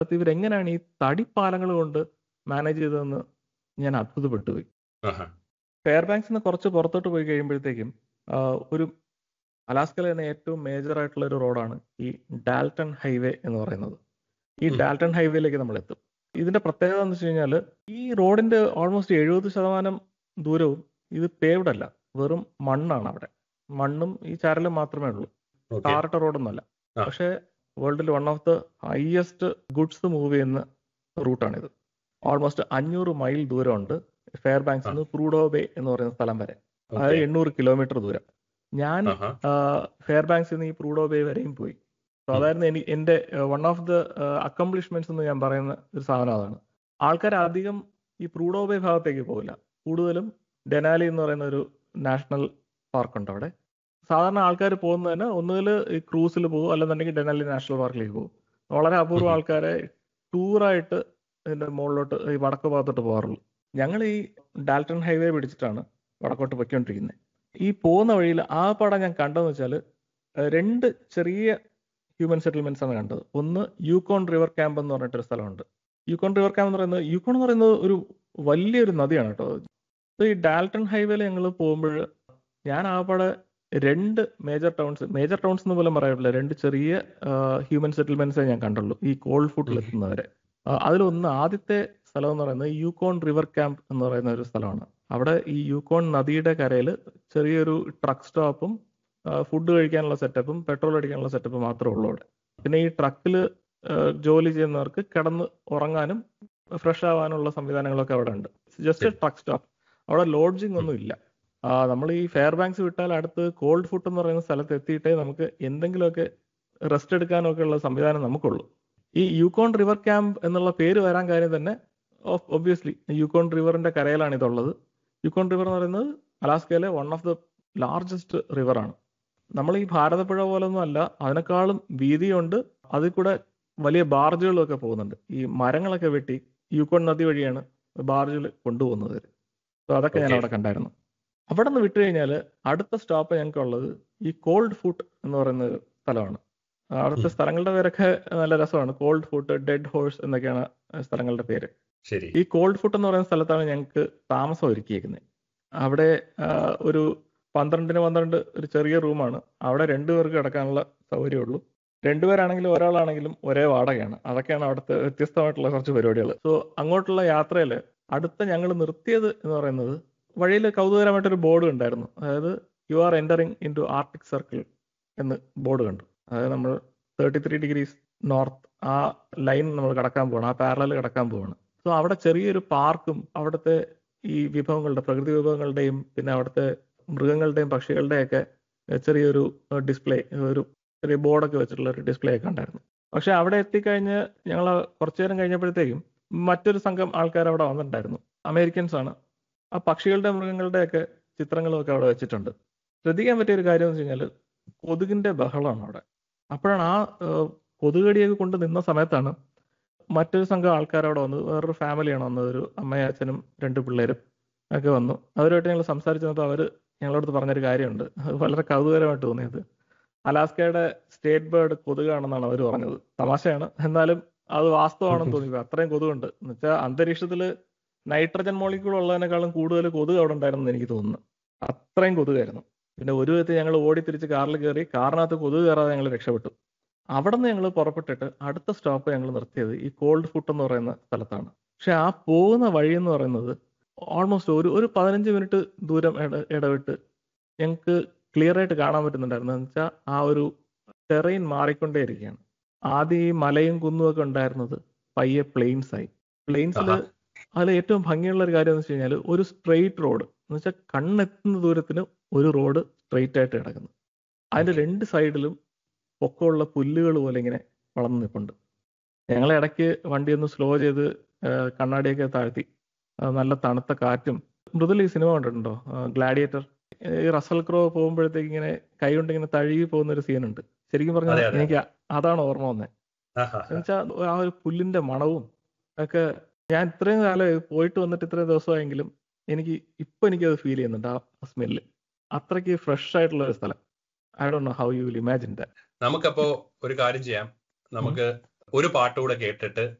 ഇവരെങ്ങനെയാണ് ഈ തടിപ്പാലങ്ങൾ കൊണ്ട് മാനേജ് ചെയ്തതെന്ന് ഞാൻ അത്ഭുതപ്പെട്ടു പോയി. ഫെയർബാങ്ക്സിൽ നിന്ന് കുറച്ച് പുറത്തോട്ട് പോയി കഴിയുമ്പോഴത്തേക്കും ഒരു അലാസ്കയിലെ തന്നെ ഏറ്റവും മേജർ ആയിട്ടുള്ള ഒരു റോഡാണ് ഈ ഡാൽട്ടൺ ഹൈവേ എന്ന് പറയുന്നത്. ഈ ഡാൽട്ടൺ ഹൈവേയിലേക്ക് നമ്മൾ എത്തും. ഇതിന്റെ പ്രത്യേകത എന്ന് വെച്ച് കഴിഞ്ഞാൽ ഈ റോഡിന്റെ ഓൾമോസ്റ്റ് 70% ദൂരവും ഇത് പേവ്ഡ് അല്ല, വെറും മണ്ണാണ്. അവിടെ മണ്ണും ഈ ചരലും മാത്രമേ ഉള്ളൂ, ടാറിട്ട റോഡൊന്നുമല്ല. പക്ഷേ വേൾഡിൽ one of the highest goods move ചെയ്യുന്ന റൂട്ടാണിത്. ഓൾമോസ്റ്റ് 500 മൈൽ ദൂരമുണ്ട് ഫെയർബാങ്ക്സിൽ നിന്ന് പ്രൂഡോ ബേ എന്ന് പറയുന്ന സ്ഥലം വരെ, അതായത് 800 കിലോമീറ്റർ ദൂരം. ഞാൻ ഫെയർബാങ്ക്സിൽ നിന്ന് ഈ പ്രൂഡോ ബേ വരെയും പോയി. അതായിരുന്നു എൻ്റെ വൺ ഓഫ് ദ അക്കംപ്ലിഷ്മെന്റ്സ് എന്ന് ഞാൻ പറയുന്ന ഒരു സാധനം അതാണ്. ആൾക്കാർ അധികം ഈ പ്രൂഡോ ബേ ഭാഗത്തേക്ക് പോകില്ല, കൂടുതലും ഡെനാലി എന്ന് പറയുന്ന ഒരു നാഷണൽ പാർക്കുണ്ട് അവിടെ. സാധാരണ ആൾക്കാർ പോകുന്നതിന് ഒന്നുകിൽ ഈ ക്രൂസിൽ പോകും, അല്ലെന്നുണ്ടെങ്കിൽ ഡെനാലി നാഷണൽ പാർക്കിലേക്ക് പോകും. വളരെ അപൂർവം ആൾക്കാരെ ടൂറായിട്ട് ഇതിന്റെ മുകളിലോട്ട് ഈ വടക്ക് ഭാഗത്തോട്ട് പോകാറുള്ളൂ. ഞങ്ങൾ ഈ ഡാൽട്ടൺ ഹൈവേ പിടിച്ചിട്ടാണ് വടക്കോട്ട് പൊയ്ക്കൊണ്ടിരിക്കുന്നത്. ഈ പോകുന്ന വഴിയിൽ ആ പടം ഞാൻ കണ്ടതെന്ന് വെച്ചാൽ 2 ചെറിയ ഹ്യൂമൻ സെറ്റിൽമെന്റ്സ് ആണ് കണ്ടത്. ഒന്ന് യൂക്കോൺ റിവർ ക്യാമ്പ് എന്ന് പറഞ്ഞിട്ടൊരു സ്ഥലമുണ്ട്. യൂക്കോൺ റിവർ ക്യാമ്പ് യൂക്കോൺ എന്ന് പറയുന്നത് ഒരു വലിയൊരു നദിയാണ് കേട്ടോ. ഈ ഡാൽട്ടൺ ഹൈവേയിൽ ഞങ്ങൾ പോകുമ്പോൾ ഞാൻ ആ പടം 2 മേജർ ടൗൺസ് എന്ന് പോലും പറയാറില്ല, 2 ചെറിയ ഹ്യൂമൻ സെറ്റിൽമെന്റ്സേ ഞാൻ കണ്ടുള്ളൂ ഈ കോൾഡ് ഫുട്ടിൽ എത്തുന്നവരെ. അതിലൊന്ന് ആദ്യത്തെ സ്ഥലം എന്ന് പറയുന്നത് യൂക്കോൺ റിവർ ക്യാമ്പ് എന്ന് പറയുന്ന ഒരു സ്ഥലമാണ്. അവിടെ ഈ യൂക്കോൺ നദിയുടെ കരയിൽ ചെറിയൊരു ട്രക്ക് സ്റ്റോപ്പും ഫുഡ് കഴിക്കാനുള്ള സെറ്റപ്പും പെട്രോൾ അടിക്കാനുള്ള സെറ്റപ്പും മാത്രമേ ഉള്ളൂ അവിടെ. പിന്നെ ഈ ട്രക്കിൽ ജോലി ചെയ്യുന്നവർക്ക് കിടന്ന് ഉറങ്ങാനും ഫ്രഷ് ആവാനുള്ള സംവിധാനങ്ങളൊക്കെ അവിടെ ഉണ്ട്. ജസ്റ്റ് ട്രക്ക് സ്റ്റോപ്പ്, അവിടെ ലോഡ്ജിങ് ഒന്നും ഇല്ല. നമ്മൾ ഈ ഫെയർബാങ്ക്സ് വിട്ടാൽ അടുത്ത് കോൾഡ് ഫുട്ട് എന്ന് പറയുന്ന സ്ഥലത്ത് എത്തിയിട്ടേ നമുക്ക് എന്തെങ്കിലുമൊക്കെ റെസ്റ്റ് എടുക്കാനൊക്കെ ഉള്ള സംവിധാനം നമുക്കുള്ളൂ. ഈ യൂക്കോൺ റിവർ ക്യാമ്പ് എന്നുള്ള പേര് വരാൻ കാര്യം തന്നെ ഒബ്വിയസ്ലി യൂക്കോൺ റിവറിന്റെ കരയിലാണ് ഇതുള്ളത്. യൂക്കോൺ റിവർ എന്ന് പറയുന്നത് അലാസ്കയിലെ വൺ ഓഫ് ദ ലാർജസ്റ്റ് റിവറാണ്. നമ്മൾ ഈ ഭാരതപ്പുഴ പോലൊന്നും അല്ല, അതിനേക്കാളും വീതിയുണ്ട്. അതിൽ കൂടെ വലിയ ബാർജുകളും ഒക്കെ പോകുന്നുണ്ട്. ഈ മരങ്ങളൊക്കെ വെട്ടി യൂക്കോൺ നദി വഴിയാണ് ബാർജിൽ കൊണ്ടുപോകുന്നത്. സോ അതൊക്കെ ഞാൻ അവിടെ കണ്ടായിരുന്നു. അവിടെ നിന്ന് വിട്ടു കഴിഞ്ഞാൽ അടുത്ത സ്റ്റോപ്പ് ഞങ്ങൾക്കുള്ളത് ഈ കോൾഡ് ഫുട്ട് എന്ന് പറയുന്ന ഒരു സ്ഥലമാണ്. അവിടുത്തെ സ്ഥലങ്ങളുടെ പേരൊക്കെ നല്ല രസമാണ്. കോൾഡ് ഫുട്ട്, ഡെഡ് ഹോഴ്സ് എന്നൊക്കെയാണ് സ്ഥലങ്ങളുടെ പേര്. ഈ കോൾഡ് ഫുട്ട് എന്ന് പറയുന്ന സ്ഥലത്താണ് ഞങ്ങൾക്ക് താമസം ഒരുക്കിയിരിക്കുന്നത്. അവിടെ ഒരു 12 ഒരു ചെറിയ റൂമാണ്. അവിടെ 2 പേർക്ക് കിടക്കാനുള്ള സൗകര്യമുള്ളൂ. 2 പേരാണെങ്കിലും ഒരാളാണെങ്കിലും ഒരേ വാടകയാണ്. അതൊക്കെയാണ് അവിടുത്തെ വ്യത്യസ്തമായിട്ടുള്ള കുറച്ച് പരിപാടികൾ. സോ അങ്ങോട്ടുള്ള യാത്രയിൽ അടുത്ത ഞങ്ങൾ നിർത്തിയത് എന്ന് പറയുന്നത് വഴിയിൽ കൗതുകരമായിട്ടൊരു ബോർഡ് ഉണ്ടായിരുന്നു. അതായത് you are entering in to Arctic circle എന്ന് ബോർഡ് കണ്ടു. അതായത് നമ്മൾ 33 ഡിഗ്രീസ് നോർത്ത് ആ ലൈൻ നമ്മൾ കടക്കാൻ പോവാണ്, ആ പാരലൽ കടക്കാൻ പോവാണ്. സോ അവിടെ ചെറിയൊരു പാർക്കും അവിടുത്തെ ഈ വിഭവങ്ങളുടെ, പ്രകൃതി വിഭവങ്ങളുടെയും പിന്നെ അവിടുത്തെ മൃഗങ്ങളുടെയും പക്ഷികളുടെയും ഒക്കെ ചെറിയൊരു ഡിസ്പ്ലേ, ഒരു ചെറിയ ബോർഡൊക്കെ വെച്ചിട്ടുള്ള ഒരു ഡിസ്പ്ലേ ഒക്കെ ഉണ്ടായിരുന്നു. പക്ഷെ അവിടെ എത്തിക്കഴിഞ്ഞ് ഞങ്ങൾ കുറച്ചു നേരം കഴിഞ്ഞപ്പോഴത്തേക്കും മറ്റൊരു സംഘം ആൾക്കാർ അവിടെ വന്നിട്ടുണ്ടായിരുന്നു. അമേരിക്കൻസ് ആണ്. ആ പക്ഷികളുടെ മൃഗങ്ങളുടെ ഒക്കെ ചിത്രങ്ങളൊക്കെ അവിടെ വെച്ചിട്ടുണ്ട്. ശ്രദ്ധിക്കാൻ പറ്റിയ ഒരു കാര്യം എന്ന് വെച്ച് കഴിഞ്ഞാൽ കൊതുകിന്റെ ബഹളമാണ് അവിടെ. അപ്പോഴാണ് ആ കൊതുകടിയൊക്കെ കൊണ്ട് നിന്ന സമയത്താണ് മറ്റൊരു സംഘം ആൾക്കാർ അവിടെ വന്നത്. വേറൊരു ഫാമിലിയാണ് വന്നത്, ഒരു അമ്മയും അച്ഛനും 2 പിള്ളേരും ഒക്കെ വന്നു. അവരുമായിട്ട് ഞങ്ങൾ സംസാരിച്ചു വന്നപ്പോൾ അവർ ഞങ്ങളടുത്ത് പറഞ്ഞൊരു കാര്യമുണ്ട്. അത് വളരെ കൗതുകരമായിട്ട് തോന്നിയത്. അലാസ്കയുടെ സ്റ്റേറ്റ് ബേർഡ് കൊതുകാണെന്നാണ് അവർ പറഞ്ഞത്. തമാശയാണ്, എന്നാലും അത് വാസ്തവമാണെന്ന് തോന്നി. അത്രയും കൊതുകുണ്ട് എന്ന് വെച്ചാൽ അന്തരീക്ഷത്തിൽ നൈട്രജൻ മോളിക്യൂൾ ഉള്ളതിനേക്കാളും കൂടുതൽ കൊതുക് അവിടെ ഉണ്ടായിരുന്നു എനിക്ക് തോന്നുന്നു. അത്രയും കൊതുകായിരുന്നു. പിന്നെ ഒരു വിധത്തിൽ ഞങ്ങൾ ഓടി തിരിച്ച് കാറിൽ കയറി, കാറിനകത്ത് കൊതുക് കയറാതെ ഞങ്ങൾ രക്ഷപ്പെട്ടു. അവിടെ നിന്ന് ഞങ്ങൾ പുറപ്പെട്ടിട്ട് അടുത്ത സ്റ്റോപ്പ് ഞങ്ങൾ നിർത്തിയത് ഈ കോൾഡ് ഫുട്ട് എന്ന് പറയുന്ന സ്ഥലത്താണ്. പക്ഷെ ആ പോകുന്ന വഴി എന്ന് പറയുന്നത് ഓൾമോസ്റ്റ് ഒരു 15 മിനിറ്റ് ദൂരം ഇടവിട്ട് ഞങ്ങൾക്ക് ക്ലിയർ ആയിട്ട് കാണാൻ പറ്റുന്നുണ്ടായിരുന്നു. എന്ന് വെച്ചാൽ ആ ഒരു ടെറൈൻ മാറിക്കൊണ്ടേയിരിക്കുകയാണ്. ആദ്യം ഈ മലയും കുന്നും ഒക്കെ ഉണ്ടായിരുന്നത് പയ്യെ പ്ലെയിൻസ് ആയി. പ്ലെയിൻസിൽ അതിൽ ഏറ്റവും ഭംഗിയുള്ള ഒരു കാര്യം എന്ന് വെച്ച് കഴിഞ്ഞാൽ ഒരു സ്ട്രെയിറ്റ് റോഡ് എന്ന് വെച്ചാൽ കണ്ണെത്തുന്ന ദൂരത്തിന് ഒരു റോഡ് സ്ട്രെയിറ്റ് ആയിട്ട് കിടക്കുന്നു. അതിന്റെ 2 സൈഡിലും പൊക്കമുള്ള പുല്ലുകൾ പോലെ ഇങ്ങനെ വളർന്നു നിൽപ്പുണ്ട്. ഞങ്ങൾ ഇടയ്ക്ക് വണ്ടി ഒന്ന് സ്ലോ ചെയ്ത് കണ്ണാടിയൊക്കെ താഴ്ത്തി. നല്ല തണുത്ത കാറ്റും. മൃദുൽ ഈ സിനിമ കണ്ടിട്ടുണ്ടോ, ഗ്ലാഡിയേറ്റർ? ഈ റസൽ ക്രോ പോകുമ്പോഴത്തേക്ക് ഇങ്ങനെ കൈ കൊണ്ട് ഇങ്ങനെ തഴുകി പോകുന്ന ഒരു സീനുണ്ട്. ശരിക്കും പറഞ്ഞാൽ എനിക്ക് അതാണ് ഓർമ്മ വന്നത്. എന്നുവെച്ചാൽ ആ ഒരു പുല്ലിന്റെ മണവും ഒക്കെ ഞാൻ ഇത്രയും കാലം പോയിട്ട് വന്നിട്ട് ഇത്രയും ദിവസമായെങ്കിലും എനിക്കത് ഫീൽ ചെയ്യുന്നുണ്ട്. ആ സ്മെല്ല് അത്രയ്ക്ക് ഫ്രഷ് ആയിട്ടുള്ള ഒരു സ്ഥലം. I don't know how you will imagine that. നമുക്കപ്പോ ഒരു കാര്യം ചെയ്യാം. നമുക്ക് ഒരു പാട്ടുകൂടെ കേട്ടിട്ട്